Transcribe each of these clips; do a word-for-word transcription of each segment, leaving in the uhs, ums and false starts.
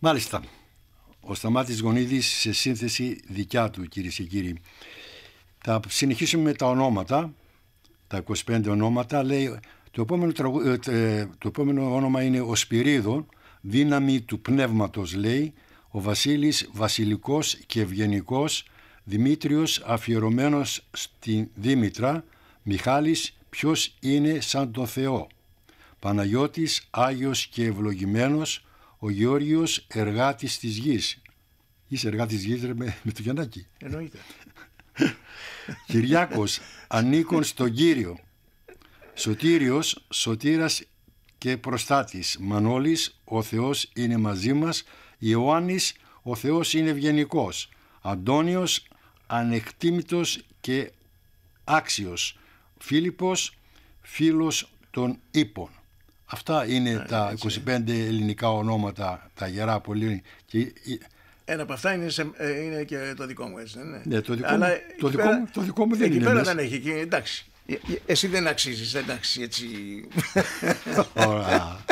Μάλιστα. Ο Σταμάτης Γονίδης σε σύνθεση δικιά του, κυρίες και κύριοι. Θα συνεχίσουμε με τα ονόματα, τα είκοσι πέντε ονόματα. Λέει, το επόμενο, τραγου... το επόμενο όνομα είναι ο Σπυρίδων, δύναμη του πνεύματος, λέει. Ο Βασίλης, βασιλικός και ευγενικός. Δημήτριος, αφιερωμένος στην Δήμητρα. Μιχάλης, ποιος είναι σαν τον Θεό. Παναγιώτης, άγιος και ευλογημένος. Ο Γεώργιος, εργάτης της γης. Είσαι εργάτης της γης, ρε, με, με το Γιαννάκη. Εννοείται. Κυριάκος, ανήκον στον Κύριο. Σωτήριος, σωτήρας και προστάτης. Μανώλης, ο Θεός είναι μαζί μας. Ιωάννης, ο Θεός είναι ευγενικός. Αντώνιος, ανεκτήμητος και άξιος. Φίλιππος, φίλος των ύπων. Αυτά είναι Α, τα έτσι. είκοσι πέντε ελληνικά ονόματα, τα γερά πολύ. Και... Ένα από αυτά είναι, σε, είναι και το δικό μου, έτσι, ναι. Ναι, το δικό, Αλλά μου, το, δικό πέρα, μου, το δικό μου δεν εκεί είναι πέρα μέσα. δεν έχει, και, εντάξει. Εσύ δεν αξίζεις, εντάξει, έτσι. Ωραία.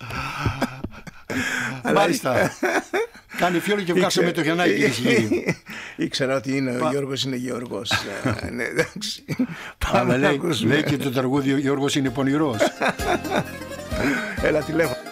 Μάλιστα. Κάνει φιόλο και βγάζω με το Γιαννάκη. Ήξερα ότι είναι, ο Γιώργος είναι Γιώργος. Ναι, εντάξει. Αλλά λέει, λέει και το τραγούδι ο Γιώργος είναι πονηρός. Έλα τηλέφωνο.